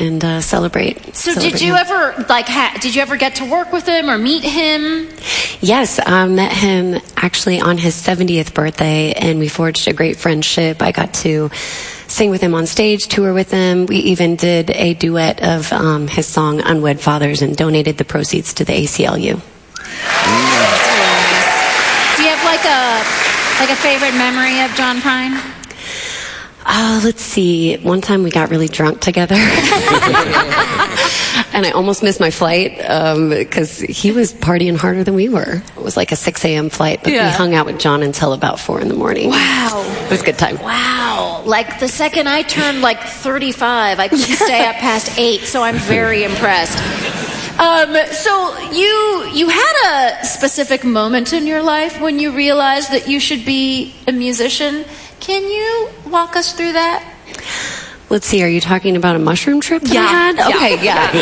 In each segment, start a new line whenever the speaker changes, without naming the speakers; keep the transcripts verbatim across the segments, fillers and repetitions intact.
and uh, celebrate.
So
celebrate
did you
him.
ever, like, ha- did you ever get to work with him or meet him?
Yes, I met him actually on his seventieth birthday, and we forged a great friendship. I got to sing with him on stage, tour with him. We even did a duet of um, his song Unwed Fathers and donated the proceeds to the A C L U.
That's really nice. Do you have like a like a favorite memory of John Prine?
Oh, let's see. One time we got really drunk together. And I almost missed my flight because um, he was partying harder than we were. It was like a six a.m. flight, but
Yeah.
we hung out with John until about four in the morning.
Wow.
It was a good time.
Wow. Like the second I turned like thirty-five, I couldn't stay up past eight, so I'm very impressed. Um, so you you had a specific moment in your life when you realized that you should be a musician. Can you walk us through that?
Let's see, are you talking about a mushroom trip that
Yeah.
I had?
Yeah.
Okay, yeah,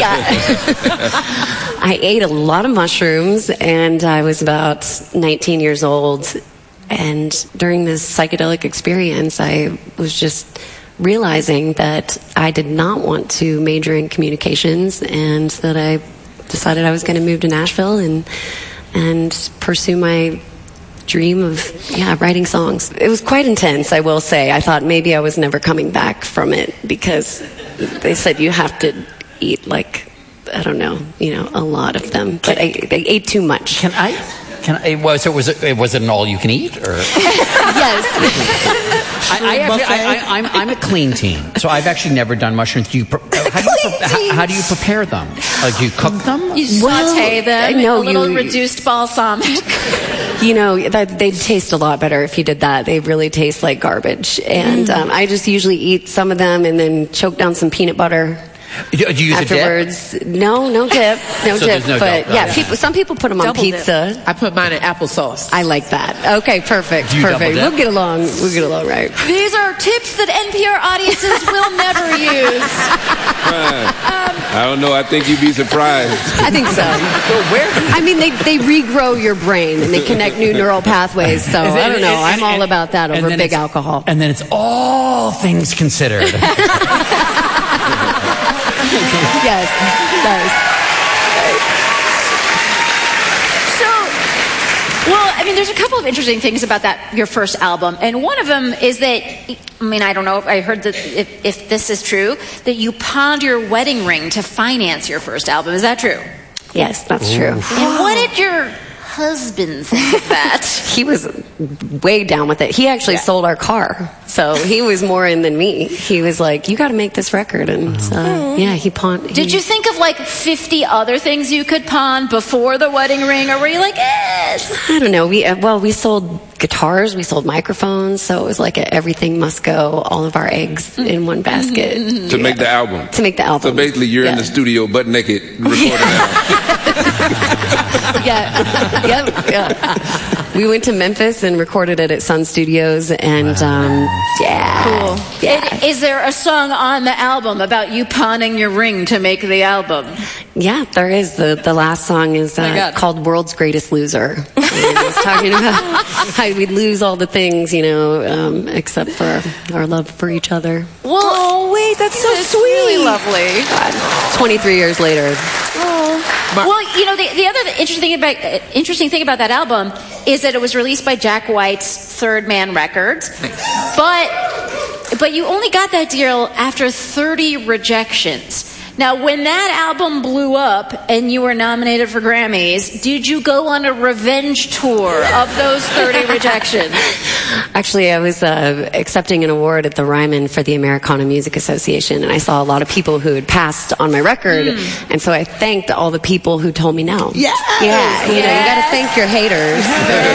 yeah. I ate a lot of mushrooms, and I was about nineteen years old. And during this psychedelic experience, I was just realizing that I did not want to major in communications, and that I decided I was going to move to Nashville and and pursue my dream of, yeah, writing songs. It was quite intense, I will say. I thought maybe I was never coming back from it because they said you have to eat, like, I don't know, you know, a lot of them. But I, I ate too much.
Can I? Can I? Was it was it was it an all you can eat or?
Yes.
I, I actually, I, I, I'm I'm a clean teen, so I've actually never done mushrooms. Do you? Pre- how, do you pre- how, how do you prepare them? Like, do you cook them?
You saute
Well,
them in
no,
a little
you-
reduced balsamic.
You know, that, they'd taste a lot better if you did that. They really taste like garbage. And um, I just usually eat some of them and then choke down some peanut butter.
Do you use
afterwards.
a dip?
No, no dip, no
So
dip.
there's no
but
dip,
yeah,
okay.
people. Some people put them on
Double dip.
pizza.
I put mine in applesauce.
I like that. Okay, perfect,
Do you double
perfect.
dip?
We'll get along. We'll get along, right?
These are tips that N P R audiences will never use.
I don't know. I think you'd be surprised.
I think so. I mean, they they regrow your brain and they connect new neural pathways. So I don't know. I'm all about that over big alcohol.
And then it's all things considered.
Yes, nice.
So, well, I mean, there's a couple of interesting things about that, your first album. And one of them is that, I mean, I don't know if I heard that if, if this is true, that you pawned your wedding ring to finance your first album. Is that true?
Yes, that's true.
And what did your husband think of that?
He was way down with it. He actually sold our car, so he was more in than me. He was like, "You got to make this record," and uh, yeah, he pawned. He,
Did you think of like fifty other things you could pawn before the wedding ring, or were you like, eh?
I don't know. We uh, well, we sold guitars, we sold microphones, so it was like a, everything must go, all of our eggs in one basket
To make the album.
to make the album.
So basically, you're in
Yeah.
the studio butt naked recording it.
yeah, yep, yeah. We went to Memphis and recorded it at Sun Studios, and um, yeah,
Cool.
Yeah.
And is there a song on the album about you pawning your ring to make the album?
Yeah, there is. The the last song is
my
uh,
God.
called World's Greatest Loser. And it's talking about how we lose all the things, you know, um, except for our love for each other.
Well,
Oh, wait, that's so
it's
sweet.
really lovely.
God, twenty-three years later.
My-
Well, you know, the, the other interesting thing, about, uh, interesting thing about that album is that it was released by Jack White's Third Man Records. But, but you only got that deal after thirty rejections. Now, when that album blew up and you were nominated for Grammys, did you go on a revenge tour of those thirty rejections?
Actually, I was uh, accepting an award at the Ryman for the Americana Music Association, and I saw a lot of people who had passed on my record, and so I thanked all the people who told me no.
Yes.
Yeah, you know, you got to
Yes.
thank your haters.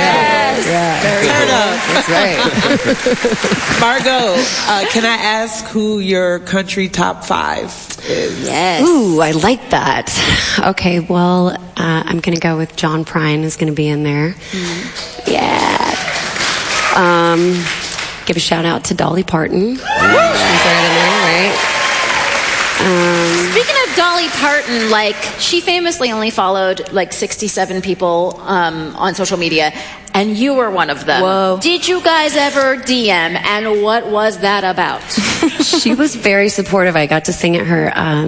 Yes.
Yeah, that's right.
Margot, uh, can I ask who your country top five is?
Yes.
Ooh, I like that. Okay, well, uh, I'm going to go with John Prine is going to be in there. Yeah. Um, give a shout out to Dolly Parton. She's right in there, right? Um,
Speaking of Dolly Parton, like, she famously only followed like sixty-seven people um, on social media, and you were one of them.
Whoa.
Did you guys ever D M, and what was that about?
she was very supportive. I got to sing at her um,